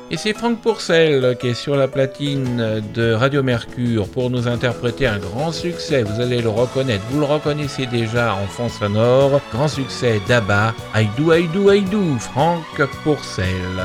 Et c'est Franck Pourcel qui est sur la platine de Radio Mercure pour nous interpréter un grand succès, vous allez le reconnaître, vous le reconnaissez déjà en fond sonore, grand succès d'ABBA, I Do, I Do, I Do, Franck Pourcel.